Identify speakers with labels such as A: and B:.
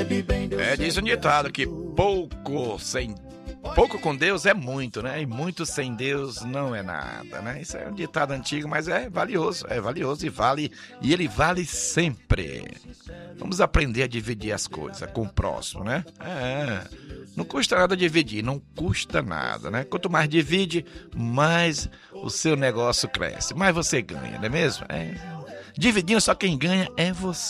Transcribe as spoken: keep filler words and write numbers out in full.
A: É, diz um ditado que pouco sem pouco com Deus é muito, né? E muito sem Deus não é nada, né? Isso é um ditado antigo, mas é valioso, é valioso e vale, e ele vale sempre. Vamos aprender a dividir as coisas com o próximo, né? É, não custa nada dividir, não custa nada, né? Quanto mais divide, mais o seu negócio cresce, mais você ganha, não é mesmo? É. Dividindo, só quem ganha é você.